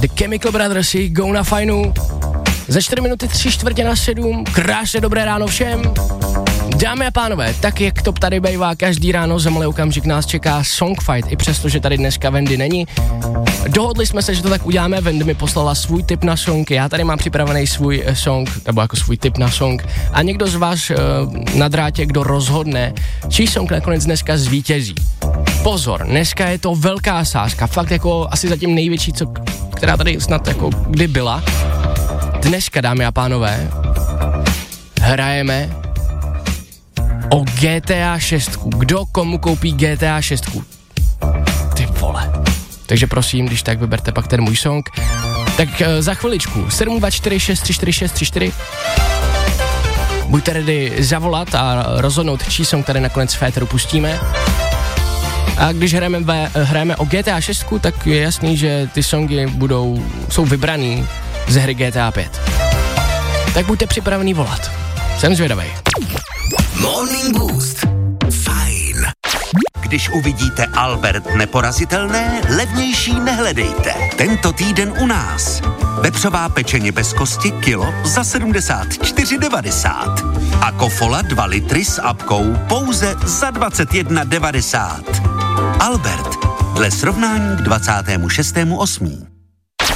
The Chemical Brothers, Go na fajnu. Za 4 minuty 6:45, krásně dobré ráno všem. Dámy a pánové, tak jak to tady bývá každý ráno, za malý okamžik nás čeká Songfight, i přesto, že tady dneska Wendy není. Dohodli jsme se, že to tak uděláme, Wendy mi poslala svůj tip na song, já tady mám připravený svůj song, nebo jako svůj tip na song, a někdo z vás na drátě, kdo rozhodne, čí song nakonec dneska zvítězí. Pozor, dneska je to velká sázka, fakt jako asi zatím největší, která tady snad jako kdy byla. Dneska, dámy a pánové, hrajeme o GTA 6. Kdo komu koupí GTA 6? Ty vole. Takže prosím, když tak vyberte pak ten můj song. Tak za chviličku 724634634 buďte ready zavolat a rozhodnout, čí song tady nakonec v féteru pustíme. A když hrajeme o GTA 6, tak je jasný, že ty songy jsou vybraný ze hry GTA 5. Tak buďte připravený volat. Jsem zvědavej. Morning Boost. Fajn. Když uvidíte Albert neporazitelné, levnější nehledejte. Tento týden u nás. Vepřová pečeně bez kosti kilo za 74,90. A Kofola 2 litry s apkou pouze za 21,90. Albert, dle srovnání k 26.8.